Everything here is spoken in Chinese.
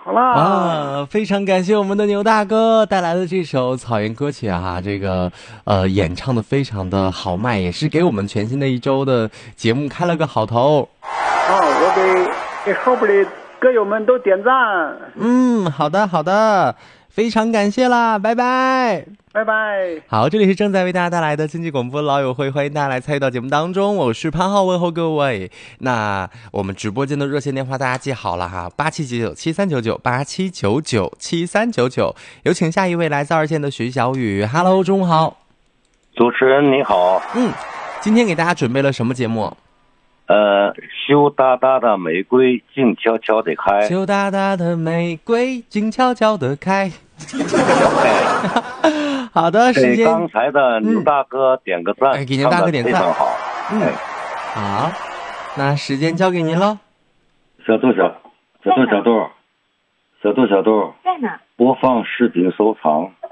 好啦。 啊，非常感谢我们的牛大哥带来的这首草原歌曲啊，这个演唱的非常的豪迈，也是给我们全新的一周的节目开了个好头。 我给后边的歌友们都点赞。 好的好的，非常感谢啦，拜拜。 拜拜。 好，这里是正在为大家带来的经济广播老友会，欢迎大家来参与到节目当中，我是潘浩，问候各位。那我们直播间的热线电话大家记好了哈，87997399，87997399。有请下一位来自二线的徐小雨。 Hello， 中午好。 主持人你好。 今天给大家准备了什么节目？ 羞答答的玫瑰静悄悄地开， 羞答答的玫瑰静悄悄地开。好的，时间给刚才的牛大哥点个赞， 给牛大哥点赞， 非常好。 好，那时间交给您了。 小度在哪？播放视频收藏。